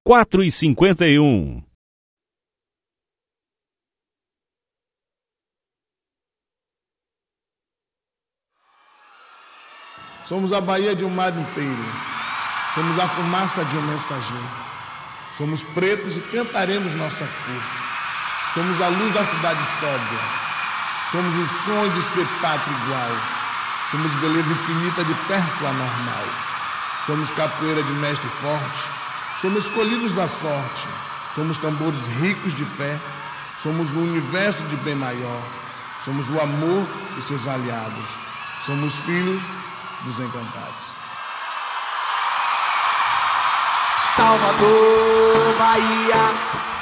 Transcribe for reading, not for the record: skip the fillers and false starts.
4h51. Somos a Bahia de um mar inteiro. Somos a fumaça de um mensageiro. Somos pretos e cantaremos nossa cor. Somos a luz da cidade sóbria. Somos o sonho de ser pátria igual. Somos beleza infinita de perto anormal. Somos capoeira de mestre forte. Somos escolhidos da sorte. Somos tambores ricos de fé. Somos o universo de bem maior. Somos o amor e seus aliados. Somos filhos dos encantados. Salvador, Bahia,